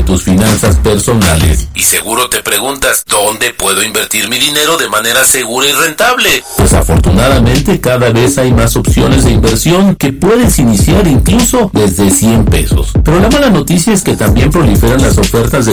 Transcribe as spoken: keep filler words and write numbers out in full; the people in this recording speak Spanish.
tus finanzas personales. Y seguro te preguntas, ¿dónde puedo invertir mi dinero de manera segura y rentable? Pues afortunadamente cada vez hay más opciones de inversión que puedes iniciar incluso desde cien pesos. Pero la mala noticia es que también proliferan las ofertas de